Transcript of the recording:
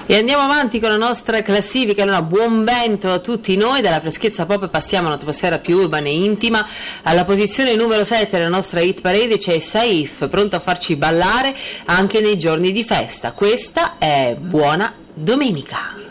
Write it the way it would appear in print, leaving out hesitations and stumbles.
E andiamo avanti con la nostra classifica. Allora, buon vento a tutti noi. Dalla freschezza pop passiamo all'atmosfera più urbana e intima. Alla posizione numero 7 della nostra hit parade c'è Saif, pronto a farci ballare anche nei giorni di festa. Questa è Buona Domenica.